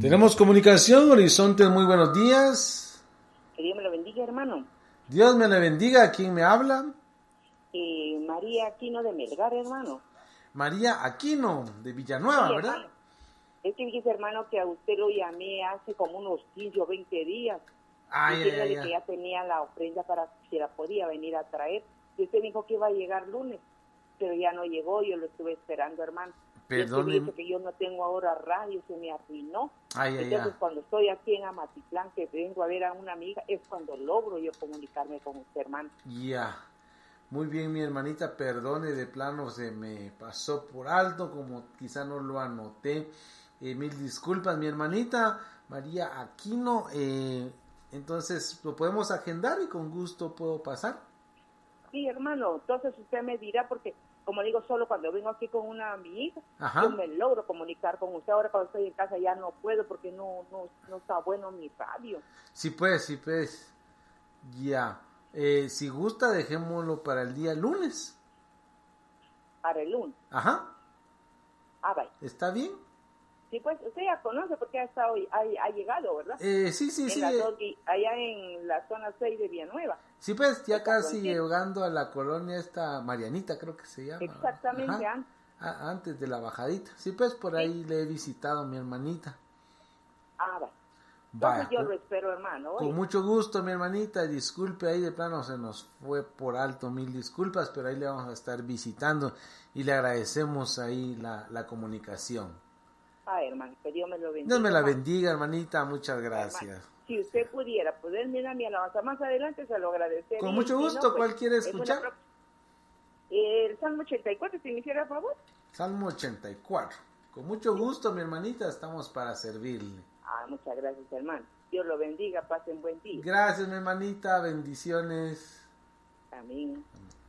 Tenemos comunicación, Horizonte, muy buenos días. Que Dios me lo bendiga, hermano. Dios me le bendiga. ¿Quién me habla? María Aquino de Melgar, hermano. María Aquino, de Villanueva, Sí, ¿verdad? hermano. Es que dije, hermano, que a usted lo llamé hace como unos 15 o 20 días. Diciéndole que ya tenía la ofrenda para si la podía venir a traer. Y usted dijo que iba a llegar lunes, pero ya no llegó, yo lo estuve esperando, hermano. Perdón. Y que yo no tengo ahora radio, se me arruinó. Entonces, cuando estoy aquí en Amatitlán, que vengo a ver a una amiga, es cuando logro yo comunicarme con usted, hermano. Ya. Muy bien, mi hermanita, perdone, de plano se me pasó por alto, como quizá no lo anoté. Mil disculpas, mi hermanita María Aquino. Entonces, ¿lo podemos agendar y con gusto puedo pasar? Sí, hermano, entonces usted me dirá, porque como digo, solo cuando vengo aquí con una amiga, yo me logro comunicar con usted. Ahora cuando estoy en casa ya no puedo porque no está bueno mi radio. Sí, pues. Ya. Si gusta, dejémoslo para el día lunes. Para el lunes. Ajá. Vaya. ¿Está bien? Sí, pues usted ya conoce porque ha llegado, ¿verdad? Sí. Allá en la zona 6 de Villanueva. Sí, pues ya casi llegando a la colonia esta Marianita, creo que se llama. Exactamente. Antes de la bajadita. Sí, pues por ahí le he visitado a mi hermanita. Vaya. Entonces yo lo espero, hermano. Con mucho gusto, mi hermanita. Disculpe, ahí de plano se nos fue por alto, mil disculpas, pero ahí le vamos a estar visitando y le agradecemos ahí la comunicación. Hermano, que Dios me lo bendiga. Dios me la bendiga, hermanita, muchas gracias. Hermano, si usted pudiera ponerme a mi alabanza más adelante, se lo agradecería. Con mucho gusto, ¿cuál quiere escuchar? El Salmo 84, si me hiciera el favor. Salmo 84. Con mucho gusto, mi hermanita, estamos para servirle. Muchas gracias, hermano. Dios lo bendiga, pasen buen día. Gracias, mi hermanita, bendiciones. Amén.